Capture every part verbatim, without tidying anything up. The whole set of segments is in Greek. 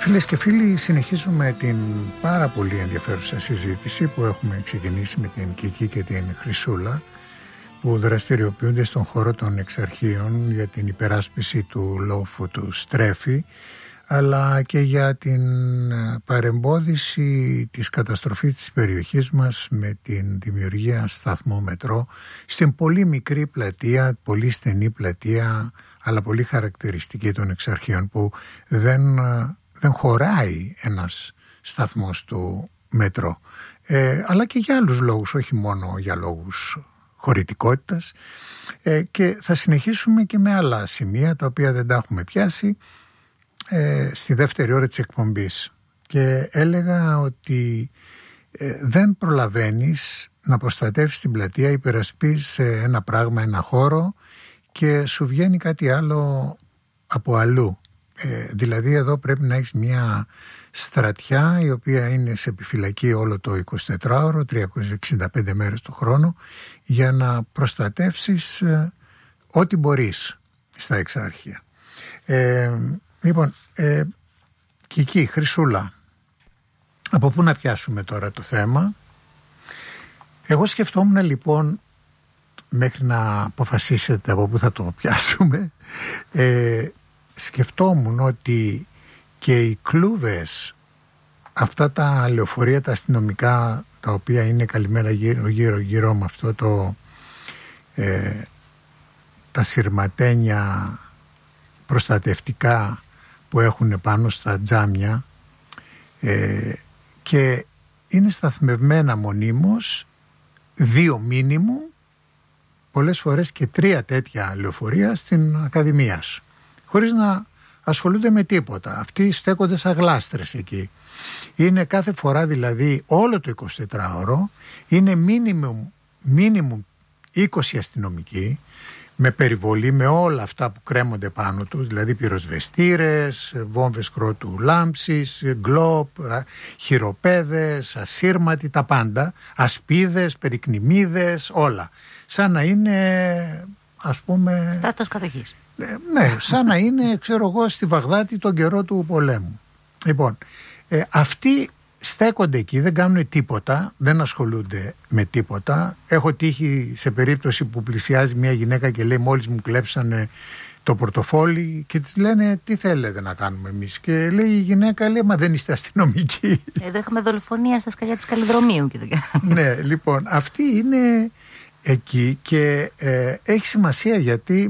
Φίλες και φίλοι, συνεχίζουμε την πάρα πολύ ενδιαφέρουσα συζήτηση που έχουμε ξεκινήσει με την Κική και την Χρυσούλα, που δραστηριοποιούνται στον χώρο των εξαρχείων για την υπεράσπιση του λόφου του Στρέφη, αλλά και για την παρεμπόδιση της καταστροφής της περιοχής μας με την δημιουργία σταθμού μετρό στην πολύ μικρή πλατεία, πολύ στενή πλατεία, αλλά πολύ χαρακτηριστική των εξαρχείων, που δεν, δεν χωράει ένας σταθμός του μετρό, ε, αλλά και για άλλους λόγους, όχι μόνο για λόγους χωρητικότητας, ε, και θα συνεχίσουμε και με άλλα σημεία τα οποία δεν τα έχουμε πιάσει ε, στη δεύτερη ώρα της εκπομπής. Και έλεγα ότι ε, δεν προλαβαίνεις να προστατεύσεις την πλατεία, υπερασπίζεις ένα πράγμα, ένα χώρο, και σου βγαίνει κάτι άλλο από αλλού. Ε, δηλαδή εδώ πρέπει να έχεις μια στρατιά η οποία είναι σε επιφυλακή όλο το εικοσιτετράωρο, τριακόσιες εξήντα πέντε μέρες το χρόνο, για να προστατεύσεις ε, ό,τι μπορείς στα εξάρχεια. Ε, λοιπόν, ε, Κική, Χρυσούλα, από πού να πιάσουμε τώρα το θέμα? Εγώ σκεφτόμουν λοιπόν, μέχρι να αποφασίσετε από πού θα το πιάσουμε, ε, σκεφτόμουν ότι και οι κλούβες, αυτά τα λεωφορεία τα αστυνομικά, τα οποία είναι καλυμμένα γύρω γύρω, γύρω με αυτό το ε, τα σειρματένια προστατευτικά που έχουν πάνω στα τζάμια, ε, και είναι σταθμευμένα μονίμως, δύο μίνιμουμ, πολλές φορές και τρία τέτοια λεωφορεία στην Ακαδημία σου, χωρίς να ασχολούνται με τίποτα. Αυτοί στέκονται σαν γλάστρες εκεί. Είναι κάθε φορά δηλαδή όλο το εικοσιτετράωρο, είναι μίνιμουμ, μίνιμουμ είκοσι αστυνομικοί, με περιβολή, με όλα αυτά που κρέμονται πάνω τους, δηλαδή πυροσβεστήρες, βόμβες κρότου λάμψης, γκλόπ, χειροπέδες, ασύρματοι, τα πάντα, ασπίδες, περικνημίδες, όλα. Σαν να είναι, ας πούμε... στρατός κατοχής. Ναι, σαν να είναι, ξέρω εγώ, στη Βαγδάτη τον καιρό του πολέμου. Λοιπόν, ε, αυτοί στέκονται εκεί, δεν κάνουν τίποτα, δεν ασχολούνται με τίποτα. Έχω τύχει σε περίπτωση που πλησιάζει μια γυναίκα και λέει μόλις μου κλέψανε το πορτοφόλι, και της λένε τι θέλετε να κάνουμε εμείς, και λέει η γυναίκα, λέει, μα δεν είστε αστυνομικοί? Εδώ είχαμε δολοφονία στα σκαλιά της Καλλιδρομίου και δεν κάναμε. Ναι, λοιπόν, αυτοί είναι εκεί και ε, έχει σημασία, γιατί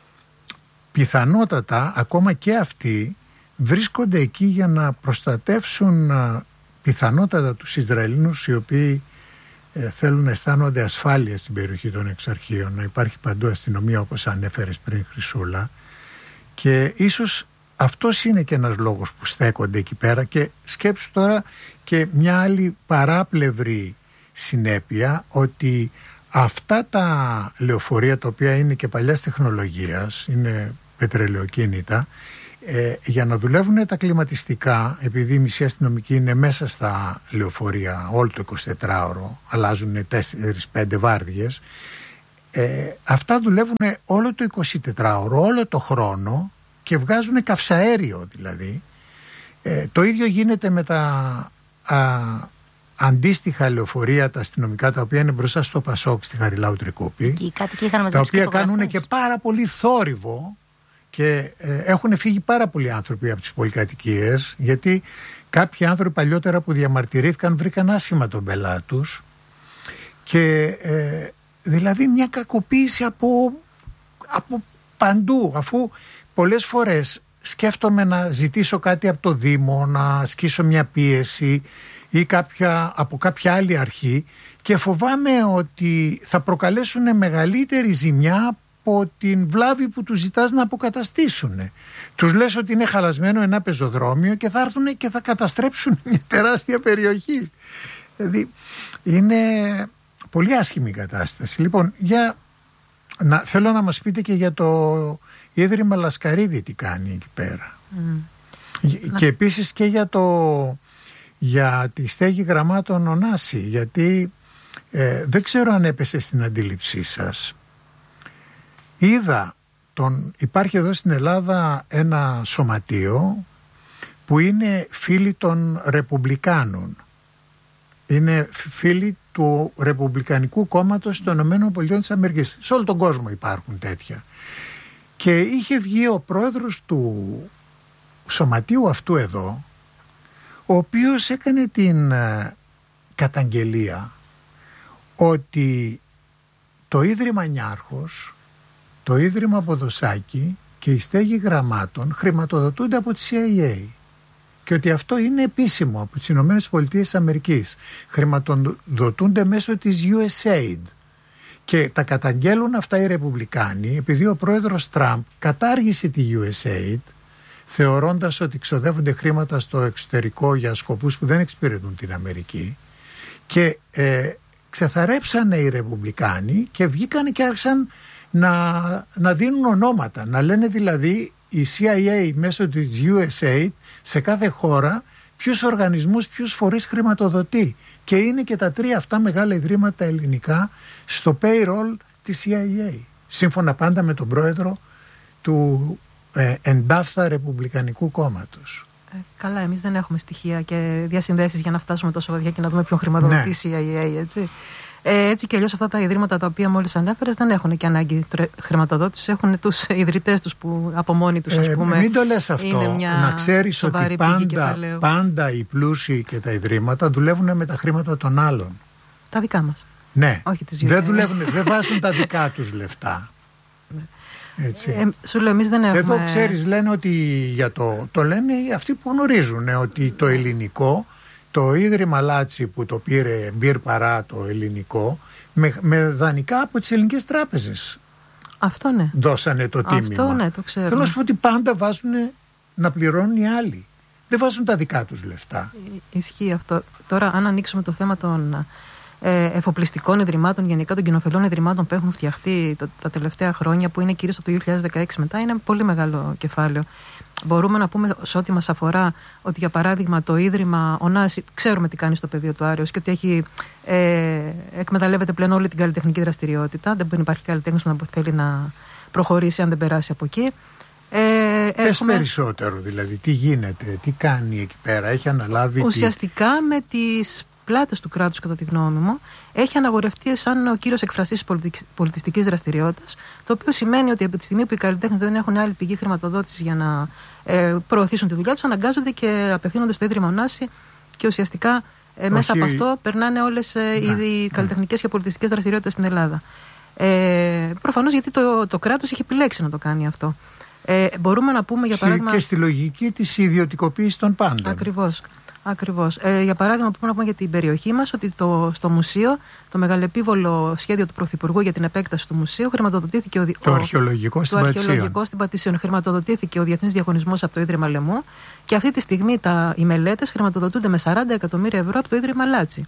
πιθανότατα ακόμα και αυτοί βρίσκονται εκεί για να προστατεύσουν πιθανότατα τους Ισραηλινούς, οι οποίοι ε, θέλουν να αισθάνονται ασφάλεια στην περιοχή των εξαρχείων, να υπάρχει παντού αστυνομία, όπως ανέφερες πριν, Χρυσούλα, και ίσως αυτός είναι και ένας λόγος που στέκονται εκεί πέρα. Και σκέψου τώρα και μια άλλη παράπλευρη συνέπεια, ότι αυτά τα λεωφορεία, τα οποία είναι και παλιάς τεχνολογίας, είναι πετρελαιοκίνητα, ε, για να δουλεύουν τα κλιματιστικά, επειδή οι μισοί αστυνομικοί είναι μέσα στα λεωφορεία όλο το εικοσιτετράωρο, αλλάζουν τέσσερις πέντε βάρδιες, ε, αυτά δουλεύουν όλο το εικοσιτετράωρο, όλο το χρόνο, και βγάζουν καυσαέριο δηλαδή. Ε, το ίδιο γίνεται με τα α, αντίστοιχα λεωφορεία, τα αστυνομικά, τα οποία είναι μπροστά στο Πασόκ στη Χαριλάου Τρικούπη, τα οποία κάνουν και πάρα πολύ θόρυβο, και ε, έχουν φύγει πάρα πολλοί άνθρωποι από τις πολυκατοικίες, γιατί κάποιοι άνθρωποι παλιότερα που διαμαρτυρήθηκαν βρήκαν άσχημα τον πελά τους, και ε, δηλαδή μια κακοποίηση από, από παντού, αφού πολλές φορές σκέφτομαι να ζητήσω κάτι από το Δήμο, να ασκήσω μια πίεση ή κάποια, από κάποια άλλη αρχή, και φοβάμαι ότι θα προκαλέσουν μεγαλύτερη ζημιά από την βλάβη που τους ζητάς να αποκαταστήσουν. Τους λες ότι είναι χαλασμένο ένα πεζοδρόμιο και θα έρθουν και θα καταστρέψουν μια τεράστια περιοχή. Δηλαδή είναι πολύ άσχημη η κατάσταση. Λοιπόν, για, να, θέλω να μας πείτε και για το Ίδρυμα Λασκαρίδη τι κάνει εκεί πέρα. Mm. Και επίσης και για, το, για τη στέγη γραμμάτων Ωνάση, γιατί ε, δεν ξέρω αν έπεσε στην αντίληψή σας. Είδα, τον, υπάρχει εδώ στην Ελλάδα ένα σωματείο που είναι φίλοι των Ρεπουμπλικάνων. Είναι φίλοι του Ρεπουμπλικανικού κόμματος των ΗΠΑ. Σε όλο τον κόσμο υπάρχουν τέτοια. Και είχε βγει ο πρόεδρος του σωματείου αυτού εδώ, ο οποίος έκανε την καταγγελία ότι το Ίδρυμα Νιάρχος, το Ίδρυμα Ποδοσάκη και η στέγη Γραμμάτων χρηματοδοτούνται από τη σι άι έι και ότι αυτό είναι επίσημο από τις Ηνωμένες Πολιτείες Αμερικής. Χρηματοδοτούνται μέσω της γιου ες έι ντι και τα καταγγέλουν αυτά οι Ρεπουμπλικάνοι επειδή ο πρόεδρος Τραμπ κατάργησε τη γιου ες έι ντι θεωρώντας ότι ξοδεύονται χρήματα στο εξωτερικό για σκοπούς που δεν εξυπηρετούν την Αμερική, και ε, ξεθαρέψανε οι Ρεπουμπλικάνοι και βγήκαν και άρχισαν να, να δίνουν ονόματα, να λένε δηλαδή η σι άι έι μέσω της γιου ες έι ντι σε κάθε χώρα ποιους οργανισμούς, ποιους φορείς χρηματοδοτεί, και είναι και τα τρία αυτά μεγάλα ιδρύματα ελληνικά στο payroll της σι άι έι, σύμφωνα πάντα με τον πρόεδρο του ε, εντάφθα Ρεπουμπλικανικού κόμματος. Ε, καλά, εμείς δεν έχουμε στοιχεία και διασυνδέσεις για να φτάσουμε τόσο βαθιά και να δούμε ποιον χρηματοδοτεί η σι άι έι, έτσι. Ε, έτσι και αλλιώς αυτά τα ιδρύματα τα οποία μόλις ανέφερες δεν έχουν και ανάγκη χρηματοδότηση, έχουν τους ιδρυτές τους που από μόνοι τους, ας πούμε. Ε, μην το λες αυτό, να ξέρεις ότι πάντα, πάντα οι πλούσιοι και τα ιδρύματα δουλεύουν με τα χρήματα των άλλων. Τα δικά μας. Ναι, όχι τις δεν, δουλεύουν, δεν βάζουν τα δικά τους λεφτά. Έτσι. Ε, σου λέω, εμείς δεν έχουμε... Εδώ ξέρεις, λένε ότι για το, το λένε αυτοί που γνωρίζουν, ότι το ελληνικό, το Ίδρυμα Λάτσι που το πήρε μπυρ παρά το ελληνικό, με, με δανεικά από τις ελληνικές τράπεζες. Αυτό ναι. Δώσανε το τίμημα. Αυτό ναι, το ξέρω. Θέλω να σου πω ότι πάντα βάζουν να πληρώνουν οι άλλοι. Δεν βάζουν τα δικά τους λεφτά. Ι, ισχύει αυτό. Τώρα, αν ανοίξουμε το θέμα των ε, εφοπλιστικών ιδρυμάτων, γενικά των κοινοφελών ιδρυμάτων που έχουν φτιαχτεί τα, τα τελευταία χρόνια, που είναι κυρίως από το δύο χιλιάδες δεκαέξι μετά, είναι πολύ μεγάλο κεφάλαιο. Μπορούμε να πούμε σε ό,τι μας αφορά ότι, για παράδειγμα, το Ίδρυμα Ωνάση, ξέρουμε τι κάνει στο πεδίο του Άρεως και ότι έχει, ε, εκμεταλλεύεται πλέον όλη την καλλιτεχνική δραστηριότητα. Δεν υπάρχει καλλιτέχνης που να θέλει να προχωρήσει αν δεν περάσει από εκεί. Ε, Πες έχουμε... περισσότερο, δηλαδή, τι γίνεται, τι κάνει εκεί πέρα, έχει αναλάβει... Ουσιαστικά τι... με τις πλάτες του κράτους, κατά τη γνώμη μου, έχει αναγορευτεί σαν ο κύριος εκφραστής πολιτιστικής δραστηριότητας, το οποίο σημαίνει ότι από τη στιγμή που οι καλλιτέχνες δεν έχουν άλλη πηγή χρηματοδότησης για να ε, προωθήσουν τη δουλειά τους, αναγκάζονται και απευθύνονται στο Ίδρυμα Ωνάση και ουσιαστικά ε, μέσα Όχι... από αυτό περνάνε όλες ε, οι ναι, καλλιτεχνικές και πολιτιστικές δραστηριότητες στην Ελλάδα. Ε, προφανώς γιατί το, το κράτος έχει επιλέξει να το κάνει αυτό. Ε, μπορούμε να πούμε για παράδειγμα... Και στη λογική της ιδιωτικοποίησης των πάντων. Ακριβώς. Ακριβώς. Ε, για παράδειγμα, μπορούμε να πούμε για την περιοχή μας ότι το, στο μουσείο, το μεγαλεπίβολο σχέδιο του Πρωθυπουργού για την επέκταση του μουσείου χρηματοδοτήθηκε. Ο, το ο, αρχαιολογικό στην Πατησίων. Το αρχαιολογικό στην Πατησίων. Χρηματοδοτήθηκε ο Διεθνής Διαγωνισμός από το Ίδρυμα Λεμού και αυτή τη στιγμή τα, οι μελέτες χρηματοδοτούνται με σαράντα εκατομμύρια ευρώ από το Ίδρυμα Λάτσι.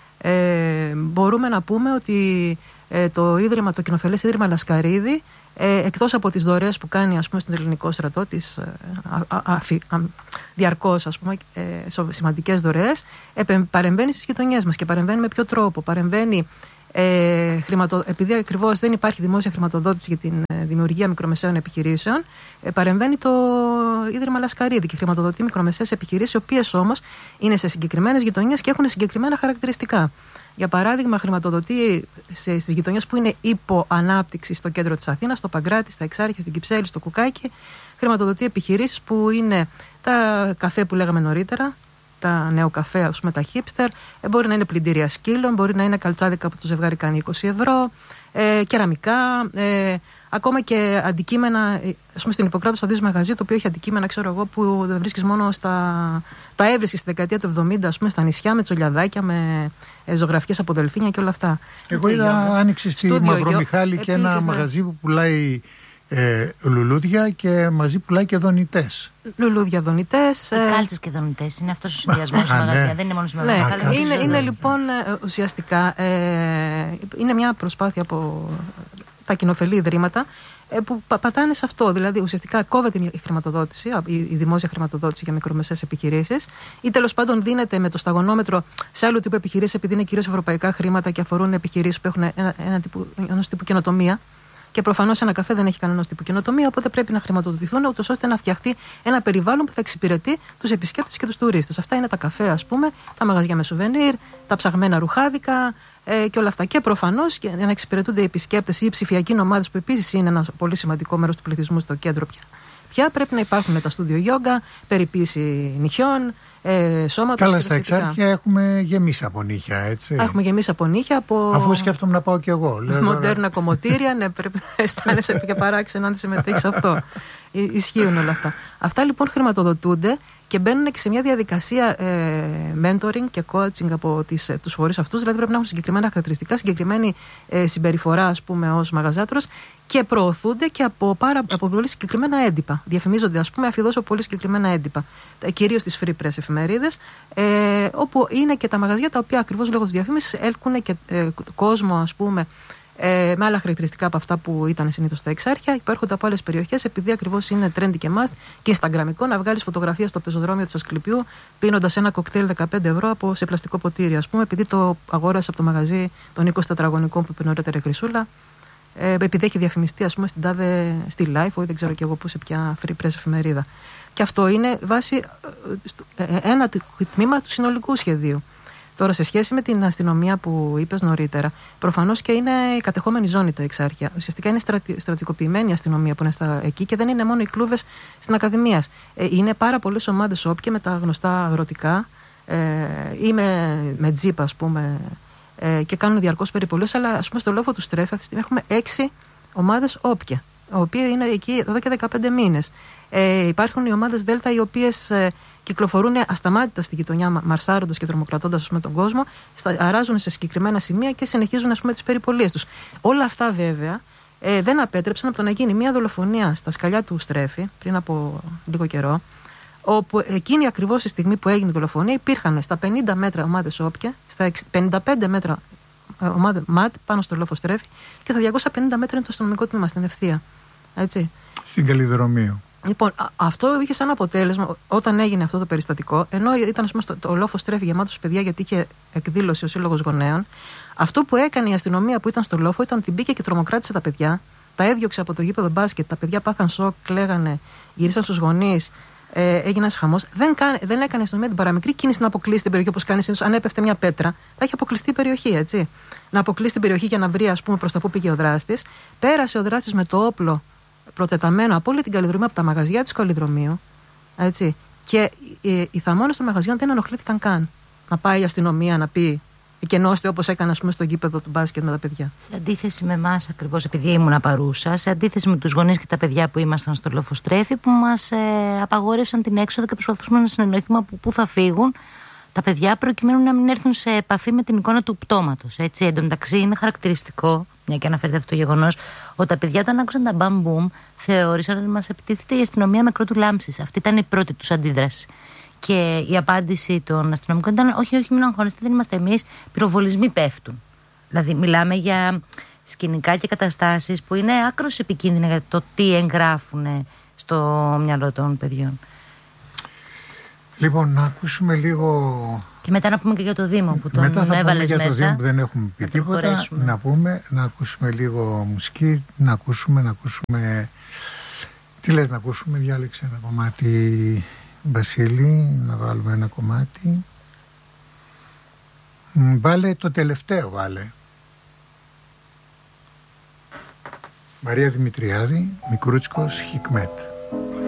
Ε, μπορούμε να πούμε ότι ε, το, ίδρυμα, το κοινοφελές Ίδρυμα Λασκαρίδη, Ε, εκτός από τις δωρεές που κάνει, ας πούμε, στον ελληνικό στρατό της, α, α, α, διαρκώς, ας πούμε, ε, σημαντικές δωρεές, ε, παρεμβαίνει στις γειτονιές μας. Και παρεμβαίνει με ποιο τρόπο? Παρεμβαίνει ε, χρηματο, επειδή ακριβώς δεν υπάρχει δημόσια χρηματοδότηση για την ε, δημιουργία μικρομεσαίων επιχειρήσεων, ε, παρεμβαίνει το Ίδρυμα Λασκαρίδη και χρηματοδοτεί μικρομεσαίες επιχειρήσεις, οι οποίες όμως είναι σε συγκεκριμένες γειτονιές και έχουν συγκεκριμένα χαρακτηριστικά. Για παράδειγμα, χρηματοδοτεί στις γειτονιές που είναι υπό ανάπτυξη στο κέντρο της Αθήνας, στο Παγκράτη, στα Εξάρχεια, στην Κυψέλη, στο Κουκάκι. Χρηματοδοτεί επιχειρήσεις που είναι τα καφέ που λέγαμε νωρίτερα, τα νεοκαφέ, ας πούμε, τα hipster. Ε, μπορεί να είναι πλυντήρια σκύλων, μπορεί να είναι καλτσάδικα που το ζευγάρι κάνει είκοσι ευρώ, ε, κεραμικά, ε, ακόμα και αντικείμενα. Ας πούμε, στην Ιπποκράτους θα δεις μαγαζί το οποίο έχει αντικείμενα, ξέρω εγώ, που δεν βρίσκεις μόνο στα. Τα έβρισκες στη δεκαετία του εβδομήντα, ας πούμε, στα νησιά με τσολιαδάκια, με ε, ζωγραφιές από δελφίνια και όλα αυτά. Εγώ είδα, άνοιξε στη Μαυρομιχάλη και ένα επίσης, μαγαζί ναι, που πουλάει ε, λουλούδια και μαζί πουλάει και δονητές. Λουλούδια, δονητές. Ε, κάλτσες και δονητές. Είναι αυτός ο συνδυασμός στη μαγαζιά. Ναι. Δεν είναι μόνο στη μαγαζιά. Ναι, είναι, είναι λοιπόν ουσιαστικά ε, είναι μια προσπάθεια από τα κοινοφελή ιδρύματα που πατάνε σε αυτό. Δηλαδή, ουσιαστικά κόβεται η χρηματοδότηση, η δημόσια χρηματοδότηση για μικρομεσαίες επιχειρήσεις, ή τέλος πάντων δίνεται με το σταγονόμετρο σε άλλου τύπου επιχειρήσεις, επειδή είναι κυρίως ευρωπαϊκά χρήματα και αφορούν επιχειρήσεις που έχουν ένα, ένα τύπου, ενός τύπου καινοτομία. Και προφανώς ένα καφέ δεν έχει κανένα τύπου καινοτομία, οπότε πρέπει να χρηματοδοτηθούν, ούτως ώστε να φτιαχτεί ένα περιβάλλον που θα εξυπηρετεί τους επισκέπτες και τους τουρίστες. Αυτά είναι τα καφέ, ας πούμε, τα μαγαζιά με σουβενίρ, τα ψαγμένα ρουχάδικα ε, και όλα αυτά. Και προφανώς για να εξυπηρετούνται οι επισκέπτες ή οι ψηφιακοί νομάδες, που επίσης είναι ένα πολύ σημαντικό μέρος του πληθυσμού στο κέντρο πια. Πια πρέπει να υπάρχουν τα στούντιο γιόγκα, περιποίηση νυχιών, ε, σώματος. Καλά, στα Εξάρχεια έχουμε γεμίσει από νύχια, έτσι. Έχουμε γεμίσει από νύχια. Από... Αφού σκέφτομαι να πάω κι εγώ. Λέω, μοντέρνα τώρα... κομμωτήρια, ναι, πρέπει να αισθάνεσαι και παράξενο αν συμμετέχει σε αυτό. Ισχύουν όλα αυτά. Αυτά λοιπόν χρηματοδοτούνται και μπαίνουν και σε μια διαδικασία ε, mentoring και coaching από τις, ε, τους φορείς αυτούς. Δηλαδή πρέπει να έχουν συγκεκριμένα χαρακτηριστικά, συγκεκριμένη ε, συμπεριφορά, ας πούμε, ως μαγαζάτρος, και προωθούνται και από, πάρα, από πολύ συγκεκριμένα έντυπα. Διαφημίζονται, ας πούμε, αφιδώς από πολύ συγκεκριμένα έντυπα. Κυρίως στις free press εφημερίδες, ε, όπου είναι και τα μαγαζιά τα οποία ακριβώς λόγω της διαφήμισης έλκουν και ε, κόσμο, ας πούμε, Ε, με άλλα χαρακτηριστικά από αυτά που ήταν συνήθως στα Εξάρχεια. Υπάρχονται από άλλες περιοχές, επειδή ακριβώς είναι trendy και must και instagramικό να βγάλεις φωτογραφία στο πεζοδρόμιο της Ασκληπιού πίνοντας ένα κοκτέιλ δεκαπέντε ευρώ από, σε πλαστικό ποτήρι, ας πούμε, επειδή το αγόρασε από το μαγαζί των είκοσι τετραγωνικών που είπε νωρίτερα η Χρυσούλα, ε, επειδή έχει διαφημιστεί, ας πούμε, στην τάδε, στη Life, ή δεν ξέρω και εγώ πού, σε ποια free press εφημερίδα. Και αυτό είναι βάση ε, ε, ένα τμήμα του συνολικού σχεδίου. Τώρα, σε σχέση με την αστυνομία που είπες νωρίτερα, προφανώς και είναι η κατεχόμενη ζώνη τα Εξάρχεια. Ουσιαστικά είναι στρατι, στρατικοποιημένη η αστυνομία που είναι στα, εκεί, και δεν είναι μόνο οι κλούβες στην Ακαδημίας. Ε, είναι πάρα πολλές ομάδες όπια με τα γνωστά αγροτικά ε, ή με, με τζιπ, ας πούμε, ε, και κάνουν διαρκώς περιπολίες. Αλλά, ας πούμε, στο λόφο του Στρέφη αυτή τη στιγμή έχουμε έξι ομάδες όπια, οι οποίες είναι εκεί εδώ και δεκαπέντε μήνες. Ε, υπάρχουν οι ομάδες Δέλτα, οι οποίες ε, κυκλοφορούν ασταμάτητα στη γειτονιά, μαρσάροντας και τρομοκρατώντας με τον κόσμο, στα, αράζουν σε συγκεκριμένα σημεία και συνεχίζουν, ας πούμε, τις περιπολίες τους. Όλα αυτά, βέβαια, ε, δεν απέτρεψαν από το να γίνει μια δολοφονία στα σκαλιά του Στρέφη πριν από λίγο καιρό, όπου εκείνη ακριβώς τη στιγμή που έγινε η δολοφονία υπήρχαν στα πενήντα μέτρα ομάδες όπια, στα πενήντα πέντε μέτρα ομάδες ΜΑΤ πάνω στο λόφο Στρέφη, και στα διακόσια πενήντα μέτρα είναι το αστυνομικό τμήμα στην ευθεία. Έτσι. Στην Καλλιδρομίου. Λοιπόν, αυτό είχε σαν αποτέλεσμα, όταν έγινε αυτό το περιστατικό, ενώ ήταν, ας πούμε, το, το λόφο Στρέφη γεμάτος παιδιά, γιατί είχε εκδήλωση ο Σύλλογος Γονέων, αυτό που έκανε η αστυνομία που ήταν στο λόφο ήταν ότι μπήκε και τρομοκράτησε τα παιδιά, τα έδιωξε από το γήπεδο μπάσκετ, τα παιδιά πάθαν σοκ, κλαίγανε, γυρίσαν στους γονείς, ε, έγινε ένας χαμός. Δεν, δεν έκανε η αστυνομία την παραμικρή κίνηση να αποκλείσει την περιοχή, όπως κάνει συνήθως. Αν έπεφτε μια πέτρα, θα έχει αποκλειστεί η περιοχή, έτσι. Να αποκλείσει την περιοχή για να βρει, ας πούμε, προς τα που πήγε ο δράστης. Πέρασε ο δράστης με το όπλο προτεταμένο από όλη την Καλλιδρομία, από τα μαγαζιά της Καλλιδρομίου, έτσι. Και οι, οι θαμώνες των μαγαζιών δεν ενοχλήθηκαν καν. Να πάει η αστυνομία να πει εκενώστε, όπως έκανε, ας πούμε, στο γήπεδο του μπάσκετ με τα παιδιά. Σε αντίθεση με εμάς, ακριβώς επειδή ήμουν παρούσα, σε αντίθεση με τους γονείς και τα παιδιά που ήμασταν στο λόφο Στρέφη, που μας ε, απαγόρευσαν την έξοδο και προσπαθούσαμε να συνεννοηθούμε από πού θα φύγουν τα παιδιά, προκειμένου να μην έρθουν σε επαφή με την εικόνα του πτώματος. Έτσι, εν τω μεταξύ, είναι χαρακτηριστικό, μια και αναφέρεται αυτό το γεγονός, ότι τα παιδιά, όταν άκουσαν τα μπαμ μπουμ, θεώρησαν ότι μας επιτίθεται η αστυνομία με κρότου λάμψης. Αυτή ήταν η πρώτη τους αντίδραση. Και η απάντηση των αστυνομικών ήταν: όχι, όχι, μην αγχώνεστε, δεν είμαστε εμείς. Πυροβολισμοί πέφτουν. Δηλαδή, μιλάμε για σκηνικά και καταστάσεις που είναι άκρως επικίνδυνα για το τι εγγράφουν στο μυαλό των παιδιών. Λοιπόν, να ακούσουμε λίγο. Και μετά να πούμε και για το Δήμο που τον μετά θα έβαλες πούμε μέσα. Για το Δήμο που δεν έχουμε πει τίποτα. Να πούμε, να ακούσουμε λίγο μουσική, να ακούσουμε, να ακούσουμε. Τι λες να ακούσουμε, διάλεξε ένα κομμάτι, Βασίλη, να βάλουμε ένα κομμάτι. Βάλε το τελευταίο, βάλε. Μαρία Δημητριάδη, Μικρούτσικος, Χικμέτ.